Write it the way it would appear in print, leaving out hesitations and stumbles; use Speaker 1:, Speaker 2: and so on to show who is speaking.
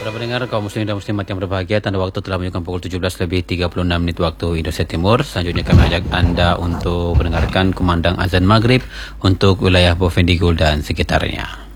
Speaker 1: Para pendengar, kaum muslimin dan muslimat yang berbahagia, tanda waktu telah menunjukkan pukul 17:36 waktu Indonesia Timur. Selanjutnya kami ajak Anda untuk mendengarkan kumandang azan maghrib untuk wilayah Bovendigul dan sekitarnya.